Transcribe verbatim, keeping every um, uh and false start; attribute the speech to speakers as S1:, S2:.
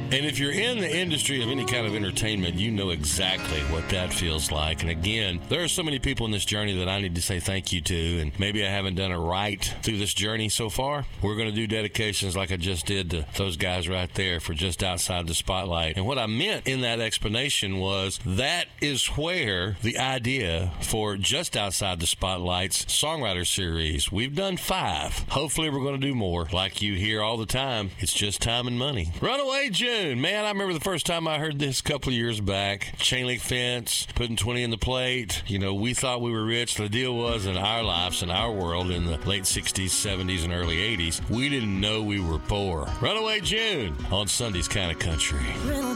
S1: And if you're in the industry of any kind of entertainment, you know exactly what that feels like. And again, there are so many people in this journey that I need to say thank you to, and maybe I haven't done it right through this journey so far. We're going to do dedications like I just did to those guys right there for Just Outside the Spotlight. And what I meant in that explanation was that is where the idea for Just Outside the Spotlight's songwriter series. We've done five. Hopefully we're going to do more. Like you hear all the time, it's just time and money. Runaway June. Man, I remember the first time I heard this a couple of years back. Chain link fence, putting twenty in the plate. You know, we thought we were rich. The deal was in our lives, in our world, in the late sixties, seventies, and early eighties, we didn't know we were poor. Runaway June on Sunday's Kind of Country.